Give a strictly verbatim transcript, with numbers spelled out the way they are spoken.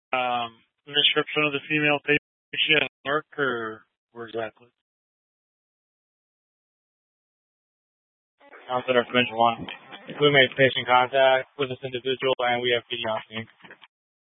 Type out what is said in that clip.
Um, the description of the female patient at work, or where exactly? Onset of Dimension one. We made patient contact with this individual, and we have video on scene.